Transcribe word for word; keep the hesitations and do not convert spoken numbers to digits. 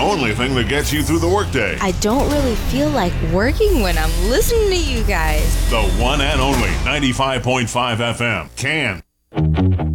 only thing that gets you through the workday. I don't really feel like working when I'm listening to you guys. The one and only ninety-five point five F M. Can.